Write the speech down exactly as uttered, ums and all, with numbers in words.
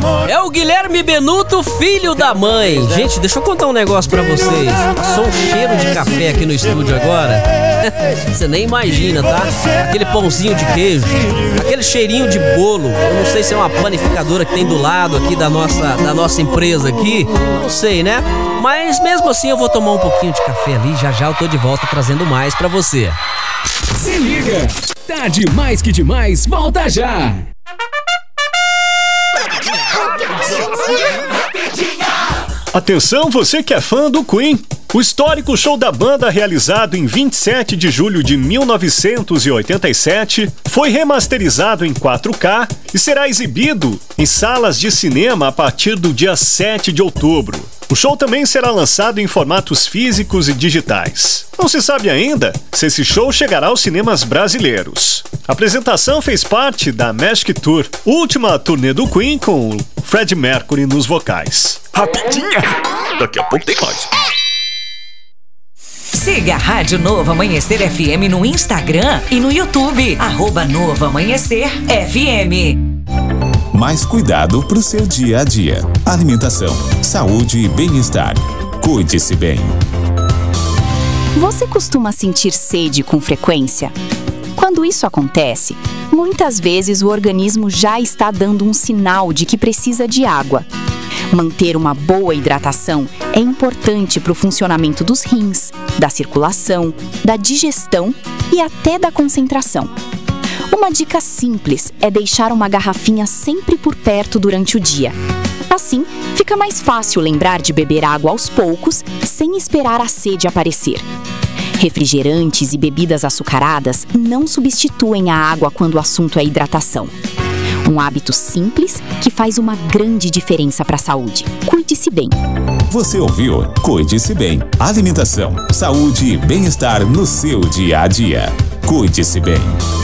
É o Guilherme Benuto, filho da mãe. Gente, deixa eu contar um negócio pra vocês. Só um cheiro de café aqui no estúdio agora. Você nem imagina, tá? Aquele pãozinho de queijo, aquele cheirinho de bolo. Eu não sei se é uma panificadora que tem do lado aqui da nossa, da nossa empresa aqui. Não sei, né? Mas mesmo assim eu vou tomar um pouquinho de café ali. Já já eu tô de volta trazendo mais pra você. Se liga! Tá demais que demais, volta já! Atenção, você que é fã do Queen! O histórico show da banda, realizado em vinte e sete de julho de mil novecentos e oitenta e sete, foi remasterizado em quatro K e será exibido em salas de cinema a partir do dia sete de outubro. O show também será lançado em formatos físicos e digitais. Não se sabe ainda se esse show chegará aos cinemas brasileiros. A apresentação fez parte da Magic Tour, última turnê do Queen com Freddie Mercury nos vocais. Rapidinha! Daqui a pouco tem mais. Siga a Rádio Novo Amanhecer F M no Instagram e no YouTube. Arroba Novo Amanhecer F M. Mais cuidado pro seu dia a dia. Alimentação, saúde e bem-estar. Cuide-se bem. Você costuma sentir sede com frequência? Quando isso acontece, muitas vezes o organismo já está dando um sinal de que precisa de água. Manter uma boa hidratação é importante para o funcionamento dos rins, da circulação, da digestão e até da concentração. Uma dica simples é deixar uma garrafinha sempre por perto durante o dia. Assim, fica mais fácil lembrar de beber água aos poucos, sem esperar a sede aparecer. Refrigerantes e bebidas açucaradas não substituem a água quando o assunto é hidratação. Um hábito simples que faz uma grande diferença para a saúde. Cuide-se bem. Você ouviu? Cuide-se bem. Alimentação, saúde e bem-estar no seu dia a dia. Cuide-se bem.